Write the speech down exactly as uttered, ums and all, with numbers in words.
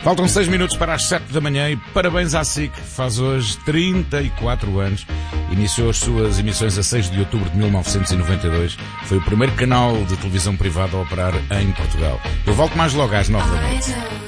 Faltam seis minutos para as sete da manhã e parabéns à S I C, faz hoje trinta e quatro anos. Iniciou as suas emissões a seis de outubro de mil novecentos e noventa e dois. Foi o primeiro canal de televisão privada a operar em Portugal. Eu volto mais logo às nove da manhã.